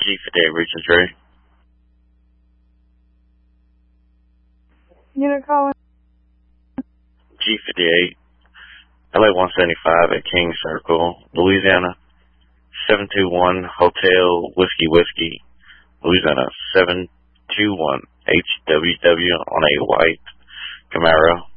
G58, Regent Dre. Unit calling. G58, LA 175 at King Circle, Louisiana. 721 Hotel Whiskey, Louisiana. 721 HWW on a white Camaro.